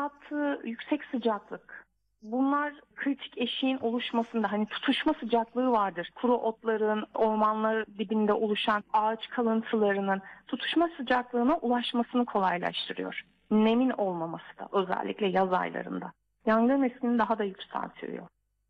yarattığı yüksek sıcaklık, bunlar kritik eşiğin oluşmasında hani tutuşma sıcaklığı vardır. Kuru otların, ormanlar dibinde oluşan ağaç kalıntılarının tutuşma sıcaklığına ulaşmasını kolaylaştırıyor. Nemin olmaması da özellikle yaz aylarında. Yangın riskini daha da yükseltiyor.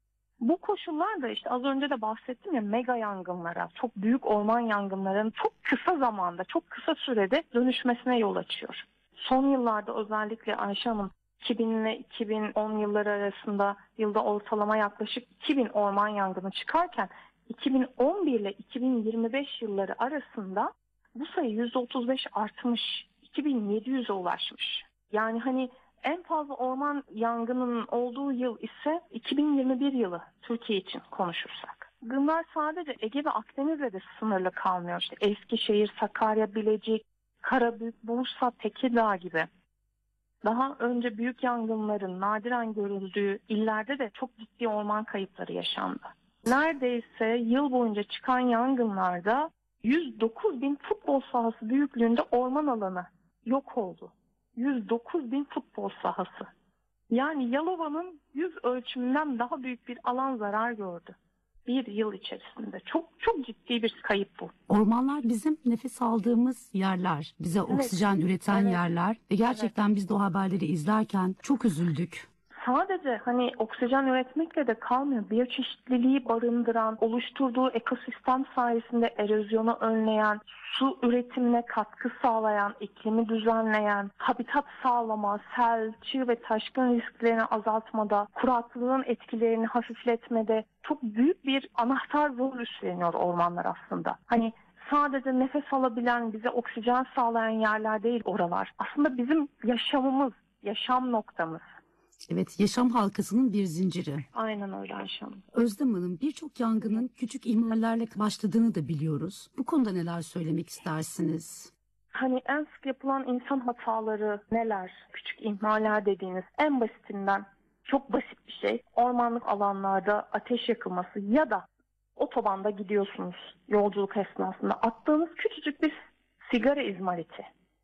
Bu koşullar da işte az önce de bahsettim ya, mega yangınlara, çok büyük orman yangınlarının çok kısa zamanda, çok kısa sürede dönüşmesine yol açıyor. Son yıllarda özellikle Ayşe Hanım, 2000 ile 2010 yılları arasında yılda ortalama yaklaşık 2000 orman yangını çıkarken 2011 ile 2025 yılları arasında bu sayı %35 artmış, 2700'e ulaşmış. Yani hani en fazla orman yangının olduğu yıl ise 2021 yılı Türkiye için konuşursak. Bunlar sadece Ege ve Akdeniz'le de sınırlı kalmıyor. İşte Eskişehir, Sakarya, Bilecik, Karabük, Bursa, Tekirdağ gibi. Daha önce büyük yangınların nadiren görüldüğü illerde de çok ciddi orman kayıpları yaşandı. Neredeyse yıl boyunca çıkan yangınlarda 109 bin futbol sahası büyüklüğünde orman alanı yok oldu. 109 bin futbol sahası. Yani Yalova'nın 100 ölçümünden daha büyük bir alan zarar gördü. Bir yıl içerisinde. Çok çok ciddi bir kayıp bu. Ormanlar bizim nefes aldığımız yerler, bize oksijen üreten yerler ve gerçekten biz de o haberleri izlerken çok üzüldük. Sadece hani oksijen üretmekle de kalmıyor. Biyoçeşitliliği barındıran, oluşturduğu ekosistem sayesinde erozyonu önleyen, su üretimine katkı sağlayan, iklimi düzenleyen, habitat sağlama, sel, çığ ve taşkın risklerini azaltmada, kuraklığın etkilerini hafifletmede çok büyük bir anahtar rol üstleniyor ormanlar aslında. Hani sadece nefes alabilen, bize oksijen sağlayan yerler değil oralar. Aslında bizim yaşamımız, yaşam noktamız. Evet, yaşam halkasının bir zinciri. Aynen öyle Ayşe Hanım. Özlem Hanım, birçok yangının küçük ihmallerle başladığını da biliyoruz. Bu konuda neler söylemek istersiniz? Hani en sık yapılan insan hataları neler? Küçük ihmaller dediğiniz en basitinden, çok basit bir şey. Ormanlık alanlarda ateş yakılması ya da otobanda gidiyorsunuz yolculuk esnasında attığınız küçücük bir sigara izmariti,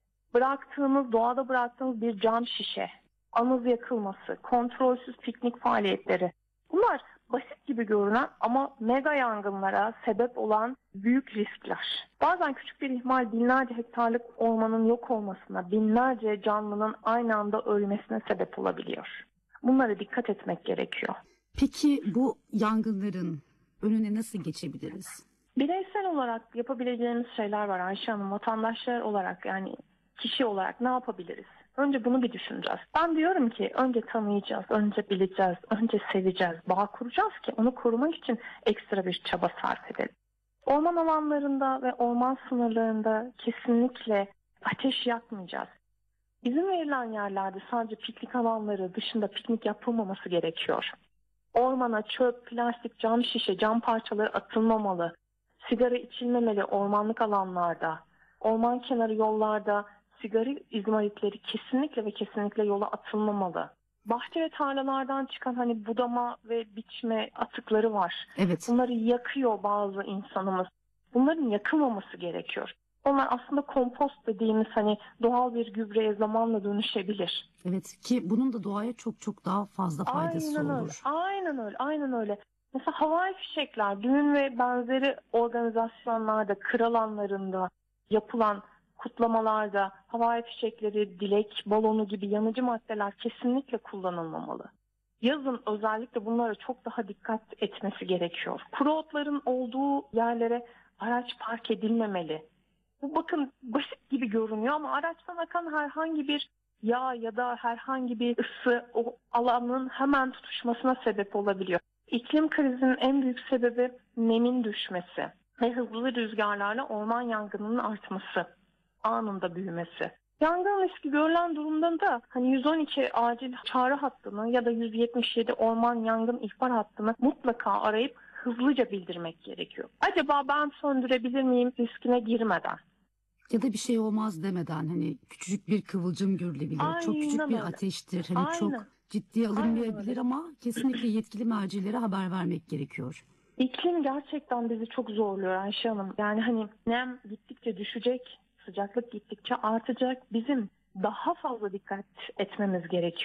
doğada bıraktığınız bir cam şişe, anız yakılması, kontrolsüz piknik faaliyetleri. Bunlar basit gibi görünen ama mega yangınlara sebep olan büyük riskler. Bazen küçük bir ihmal binlerce hektarlık ormanın yok olmasına, binlerce canlının aynı anda ölmesine sebep olabiliyor. Bunlara dikkat etmek gerekiyor. Peki bu yangınların önüne nasıl geçebiliriz? Bireysel olarak yapabileceğimiz şeyler var Ayşe Hanım. Vatandaşlar olarak, yani kişi olarak ne yapabiliriz? Önce bunu bir düşüneceğiz. Ben diyorum ki önce tanıyacağız, önce bileceğiz, önce seveceğiz, bağ kuracağız ki onu korumak için ekstra bir çaba sarf edelim. Orman alanlarında ve orman sınırlarında kesinlikle ateş yakmayacağız. İzin verilen yerlerde sadece piknik alanları dışında piknik yapılmaması gerekiyor. Ormana çöp, plastik, cam şişe, cam parçaları atılmamalı. Sigara içilmemeli ormanlık alanlarda. Orman kenarı yollarda sigara izmaritleri kesinlikle ve kesinlikle yola atılmamalı. Bahçe ve tarlalardan çıkan hani budama ve biçme atıkları var. Evet. Bunları yakıyor bazı insanımız. Bunların yakılmaması gerekiyor. Onlar aslında kompost dediğimiz hani doğal bir gübreye zamanla dönüşebilir. Evet, ki bunun da doğaya çok çok daha fazla faydası Aynen öyle, olur. aynen öyle, aynen öyle. Mesela havai fişekler, düğün ve benzeri organizasyonlarda, kır alanlarında yapılan kutlamalarda havai fişekleri, dilek, balonu gibi yanıcı maddeler kesinlikle kullanılmamalı. Yazın özellikle bunlara çok daha dikkat etmesi gerekiyor. Kuru otların olduğu yerlere araç park edilmemeli. Bu bakın basit gibi görünüyor ama araçtan akan herhangi bir yağ ya da herhangi bir ısı o alanın hemen tutuşmasına sebep olabiliyor. İklim krizinin en büyük sebebi nemin düşmesi ve hızlı rüzgarlarla orman yangınının artması, anında büyümesi. Yangın riski görülen durumda da hani 112 acil çağrı hattını ya da 177 orman yangın ihbar hattını mutlaka arayıp hızlıca bildirmek gerekiyor. Acaba ben söndürebilir miyim riskine girmeden? Ya da bir şey olmaz demeden, hani küçücük bir kıvılcım görülebilir. Çok küçük Aynen bir öyle. ateştir. Hani Aynen. çok ciddiye alınmayabilir Aynen öyle. ama kesinlikle yetkili mercilere haber vermek gerekiyor. İklim gerçekten bizi çok zorluyor Ayşe Hanım. Yani hani nem gittikçe düşecek, sıcaklık gittikçe artacak. Bizim daha fazla dikkat etmemiz gerekiyor.